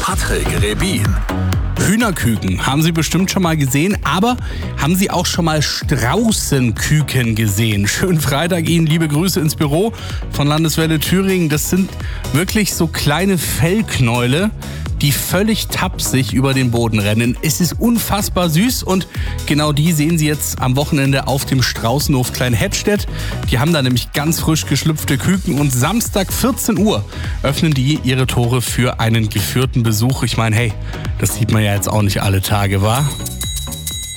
Patrick Rebin. Hühnerküken haben Sie bestimmt schon mal gesehen, aber haben Sie auch schon mal Straußenküken gesehen? Schönen Freitag Ihnen, liebe Grüße ins Büro von Landeswelle Thüringen. Das sind wirklich so kleine Fellknäule, die völlig tapsig über den Boden rennen. Es ist unfassbar süß und genau die sehen Sie jetzt am Wochenende auf dem Straußenhof Kleinhettstedt. Die haben da nämlich ganz frisch geschlüpfte Küken und Samstag 14 Uhr öffnen die ihre Tore für einen geführten Besuch. Ich meine, hey, das sieht man ja jetzt auch nicht alle Tage, wa?